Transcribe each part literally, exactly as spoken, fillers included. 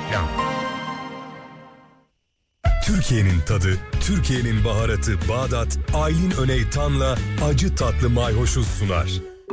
Reklam. Türkiye'nin tadı, Türkiye'nin baharatı Bağdat, Aylin Öneytan'la acı tatlı mayhoşu sunar.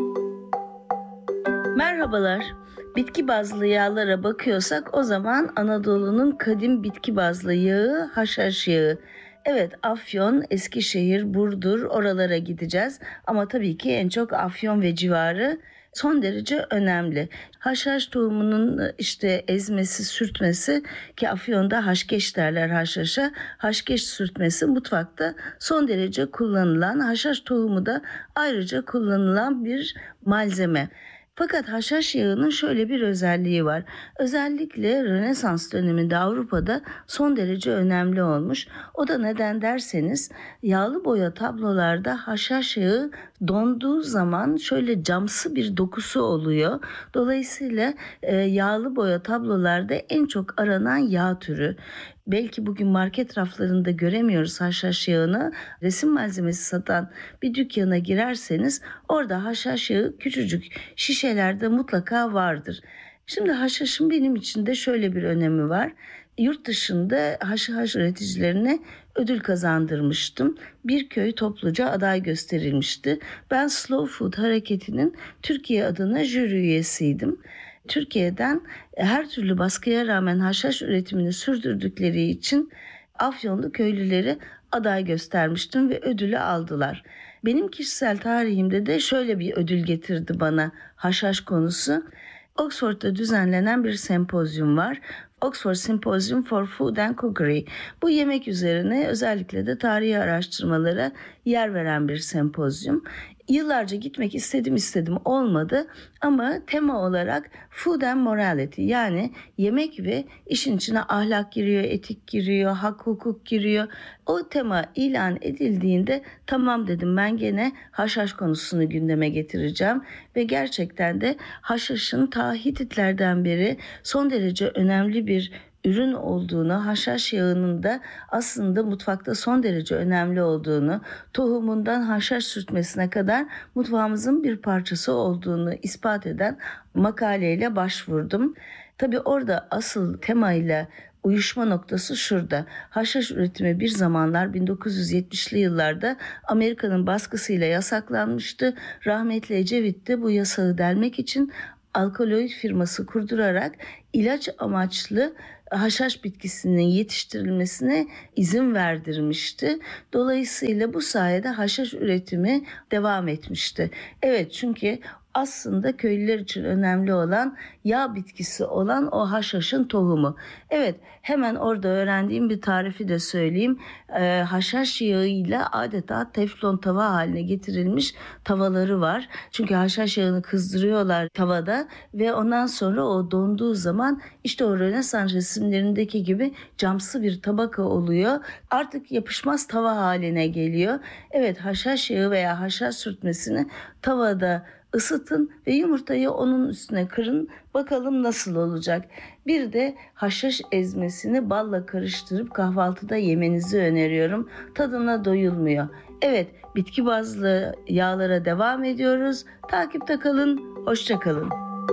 Merhabalar. Bitki bazlı yağlara bakıyorsak o zaman Anadolu'nun kadim bitki bazlı yağı haşhaş yağı. Evet, Afyon, Eskişehir, Burdur oralara gideceğiz ama tabii ki en çok Afyon ve civarı son derece önemli. Haşhaş tohumunun işte ezmesi, sürtmesi ki Afyon'da haşkeş derler haşhaşa. Haşkeş sürtmesi mutfakta son derece kullanılan, haşhaş tohumu da ayrıca kullanılan bir malzeme. Fakat haşhaş yağının şöyle bir özelliği var. Özellikle Rönesans döneminde Avrupa'da son derece önemli olmuş. O da neden derseniz yağlı boya tablolarda haşhaş yağı donduğu zaman şöyle camsı bir dokusu oluyor. Dolayısıyla e, yağlı boya tablolarda en çok aranan yağ türü. Belki bugün market raflarında göremiyoruz haşhaş yağını. Resim malzemesi satan bir dükkana girerseniz orada haşhaş yağı küçücük şişelerde mutlaka vardır. Şimdi haşhaşın benim için de şöyle bir önemi var. Yurt dışında haşhaş üreticilerine ödül kazandırmıştım. Bir köy topluca aday gösterilmişti. Ben Slow Food hareketinin Türkiye adına jüri üyesiydim. Türkiye'den her türlü baskıya rağmen haşhaş üretimini sürdürdükleri için Afyonlu köylüleri aday göstermiştim ve ödülü aldılar. Benim kişisel tarihimde de şöyle bir ödül getirdi bana haşhaş konusu. Oxford'da düzenlenen bir sempozyum var. Oxford Symposium for Food and Cookery. Bu yemek üzerine özellikle de tarihi araştırmalara yer veren bir sempozyum. Yıllarca gitmek istedim istedim olmadı ama tema olarak food and morality, yani yemek ve işin içine ahlak giriyor, etik giriyor, hak hukuk giriyor. O tema ilan edildiğinde tamam dedim, ben gene haşhaş konusunu gündeme getireceğim ve gerçekten de haşhaşın ta Hititlerden beri son derece önemli bir ürün olduğunu, haşhaş yağının da aslında mutfakta son derece önemli olduğunu, tohumundan haşhaş sürtmesine kadar mutfağımızın bir parçası olduğunu ispat eden makaleyle başvurdum. Tabii orada asıl temayla uyuşma noktası şurada. Haşhaş üretimi bir zamanlar bin dokuz yüz yetmişli yıllarda Amerika'nın baskısıyla yasaklanmıştı. Rahmetli Ecevit de bu yasağı delmek için alkaloid firması kurdurarak ilaç amaçlı haşhaş bitkisinin yetiştirilmesine izin verdirmişti. Dolayısıyla bu sayede haşhaş üretimi devam etmişti. Evet, çünkü aslında köylüler için önemli olan yağ bitkisi olan o haşhaşın tohumu. Evet, hemen orada öğrendiğim bir tarifi de söyleyeyim. Ee, haşhaş yağıyla adeta teflon tava haline getirilmiş tavaları var. Çünkü haşhaş yağını kızdırıyorlar tavada ve ondan sonra o donduğu zaman işte o Rönesans resimlerindeki gibi camsı bir tabaka oluyor. Artık yapışmaz tava haline geliyor. Evet, haşhaş yağı veya haşhaş sürtmesini tavada ısıtın ve yumurtayı onun üstüne kırın. Bakalım nasıl olacak. Bir de haşhaş ezmesini balla karıştırıp kahvaltıda yemenizi öneriyorum. Tadına doyulmuyor. Evet, bitki bazlı yağlara devam ediyoruz. Takipte kalın, hoşça kalın.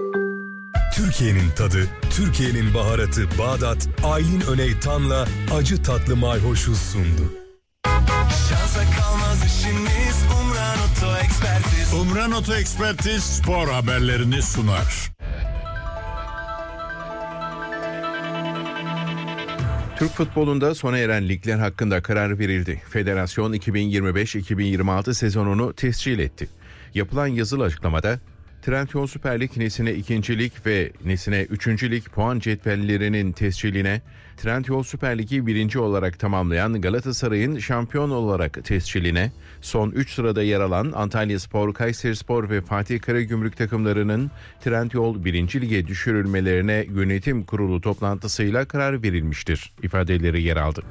Türkiye'nin tadı, Türkiye'nin baharatı Bağdat, Aylin Öneytan'la acı tatlı mayhoşu sundu. Şansa kalmaz işimiz, Umran Oto Ekspertiz. Umran Oto Ekspertiz spor haberlerini sunar. Türk futbolunda sona eren ligler hakkında karar verildi. Federasyon iki bin yirmi beş iki bin yirmi altı sezonunu tescil etti. Yapılan yazılı açıklamada Trendyol Süper Lig Nesine ikinci Lig ve Nesine üçüncü Lig puan cetvellerinin tesciline, Trendyol Süper Ligi birinci olarak tamamlayan Galatasaray'ın şampiyon olarak tesciline, son üç sırada yer alan Antalyaspor, Kayserispor ve Fatih Karagümrük takımlarının Trendyol birinci Lig'e düşürülmelerine yönetim kurulu toplantısıyla karar verilmiştir ifadeleri yer aldı.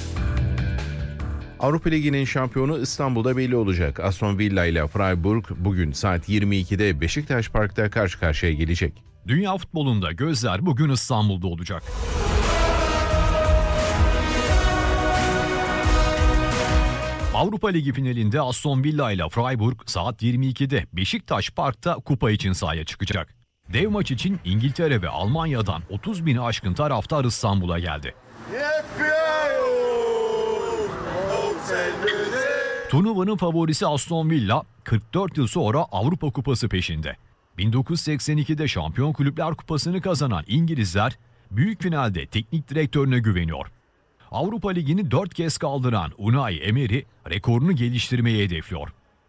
Avrupa Ligi'nin şampiyonu İstanbul'da belli olacak. Aston Villa ile Freiburg bugün saat yirmi ikide Beşiktaş Park'ta karşı karşıya gelecek. Dünya futbolunda gözler bugün İstanbul'da olacak. Avrupa Ligi finalinde Aston Villa ile Freiburg saat yirmi ikide Beşiktaş Park'ta kupa için sahaya çıkacak. Dev maç için İngiltere ve Almanya'dan otuz bini aşkın taraftar İstanbul'a geldi. Turnuvanın favorisi Aston Villa kırk dört yıl sonra Avrupa Kupası peşinde. bin dokuz yüz seksen ikide Şampiyon Kulüpler Kupası'nı kazanan İngilizler büyük finalde teknik direktörüne güveniyor. Avrupa Ligi'ni dört kez kaldıran Unai Emery rekorunu geliştirmeyi hedefliyor.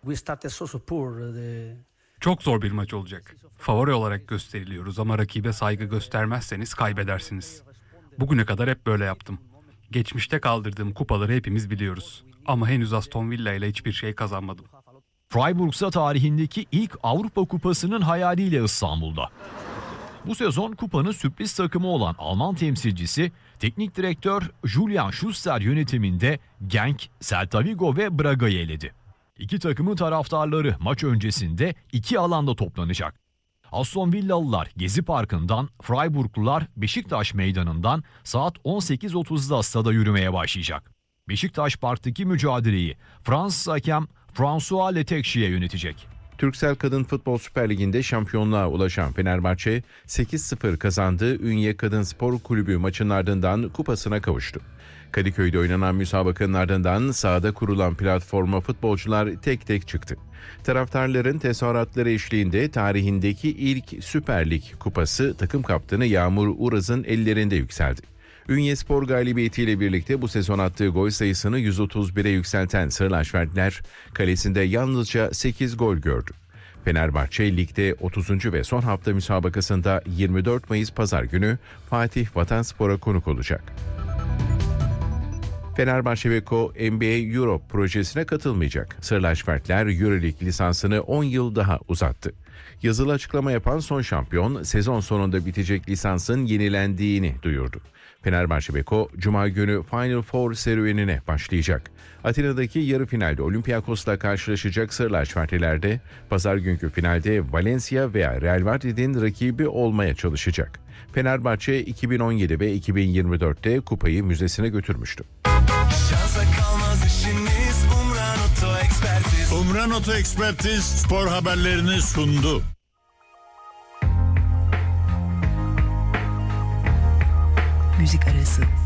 Çok zor bir maç olacak. Favori olarak gösteriliyoruz ama rakibe saygı göstermezseniz kaybedersiniz. Bugüne kadar hep böyle yaptım. Geçmişte kaldırdığım kupaları hepimiz biliyoruz. Ama henüz Aston Villa ile hiçbir şey kazanmadım. Freiburg'sa tarihindeki ilk Avrupa Kupası'nın hayaliyle İstanbul'da. Bu sezon kupanın sürpriz takımı olan Alman temsilcisi teknik direktör Julian Schuster yönetiminde Genk, Celta Vigo ve Braga'yı eledi. İki takımın taraftarları maç öncesinde iki alanda toplanacak. Aston Villalılar Gezi Parkı'ndan, Freiburglular Beşiktaş Meydanı'ndan saat on sekiz otuzda stada yürümeye başlayacak. Beşiktaş Park'taki mücadeleyi Fransız hakem François Letexier yönetecek. Türksel Kadın Futbol Süper Ligi'nde şampiyonluğa ulaşan Fenerbahçe sekiz sıfır kazandığı Ünye Kadın Spor Kulübü maçının ardından kupasına kavuştu. Kadıköy'de oynanan müsabakanın ardından sahada kurulan platforma futbolcular tek tek çıktı. Taraftarların tezahüratları eşliğinde tarihindeki ilk Süper Lig kupası takım kaptanı Yağmur Uraz'ın ellerinde yükseldi. Ünye-Spor galibiyetiyle birlikte bu sezon attığı gol sayısını yüz otuz bire yükselten Sarılaçvertliler kalesinde yalnızca sekiz gol gördü. Fenerbahçe ligde otuzuncu ve son hafta müsabakasında yirmi dört Mayıs Pazar günü Fatih Vatanspor'a konuk olacak. Fenerbahçe Beko N B A Europe projesine katılmayacak. Sarılaçvertler Euroleague lisansını on yıl daha uzattı. Yazılı açıklama yapan son şampiyon sezon sonunda bitecek lisansın yenilendiğini duyurdu. Fenerbahçe Beko Cuma günü Final Four serüvenine başlayacak. Atina'daki yarı finalde Olympiakos'la karşılaşacak Sarılaçvertliler Pazar günkü finalde Valencia veya Real Madrid'in rakibi olmaya çalışacak. Fenerbahçe iki bin on yedi ve iki bin yirmi dörtte kupayı müzesine götürmüştü. Şansa kalmaz işimiz Umran Oto Ekspertiz. Umran Oto Ekspertiz spor haberlerini sundu. Müzik arası.